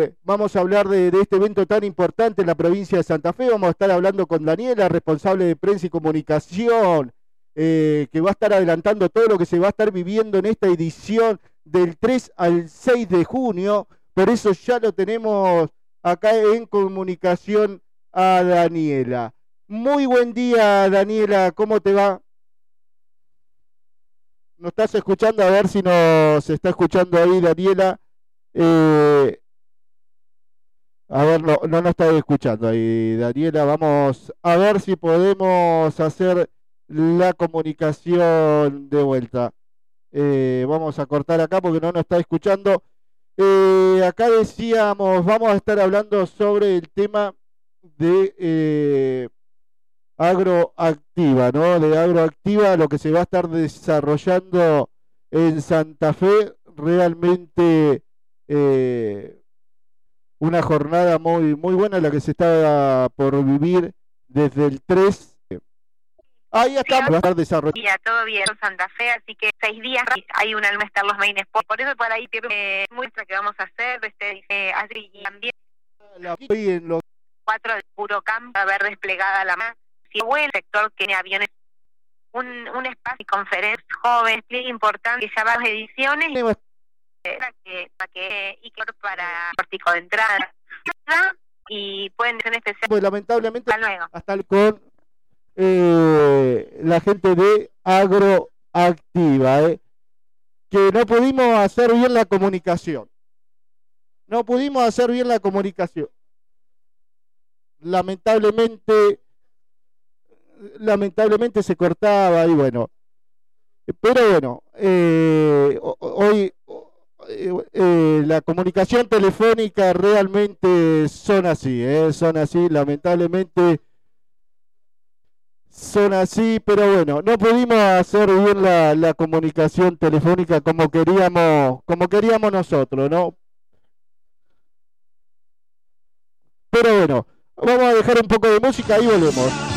vamos a hablar de este evento tan importante en la provincia de Santa Fe. Vamos a estar hablando con Daniela, responsable de prensa y comunicación, que va a estar adelantando todo lo que se va a estar viviendo en esta edición del 3 al 6 de junio. Por eso ya lo tenemos acá en comunicación a Daniela. Muy buen día, Daniela, ¿cómo te va? ¿Nos estás escuchando? A ver si nos está escuchando ahí, Daniela. Eh, a ver, no nos está escuchando ahí, Daniela. Vamos a ver si podemos hacer la comunicación de vuelta. Vamos a cortar acá porque no nos está escuchando. Acá decíamos, vamos a estar hablando sobre el tema de agroactiva, ¿no? De agroactiva, lo que se va a estar desarrollando en Santa Fe, realmente una jornada muy buena la que se está por vivir desde el 3. Ahí estamos, va a estar desarrollando. Todo bien en Santa Fe, así que 6 días hay una alma estar los main sports. Por eso por ahí muestra que vamos a hacer, así y también en los 4 de puro campo, a ver desplegada la más. Si es buen sector que tiene aviones, un espacio de conferencias jóvenes, muy importante, que ya va a las ediciones para pórtico de entrada y pueden ser especiales. Pues lamentablemente hasta luego. Hasta con la gente de agroactiva, que no pudimos hacer bien la comunicación. Lamentablemente se cortaba y bueno. Pero bueno, hoy la comunicación telefónica realmente son así, lamentablemente son así, pero bueno, no pudimos hacer bien la comunicación telefónica como queríamos nosotros, ¿no? Pero bueno, vamos a dejar un poco de música y volvemos.